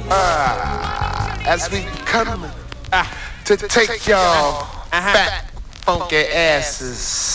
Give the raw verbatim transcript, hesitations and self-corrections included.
Uh, as we come uh, to take y'all uh-huh. fat, funky asses